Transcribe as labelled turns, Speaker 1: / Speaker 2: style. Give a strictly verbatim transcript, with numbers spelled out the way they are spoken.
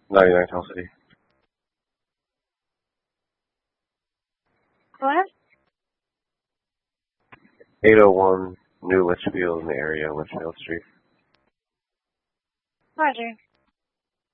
Speaker 1: ninety-nine Tell City.
Speaker 2: Go ahead.
Speaker 1: eight oh one New Litchfield in the area, Litchfield Street.
Speaker 2: Roger.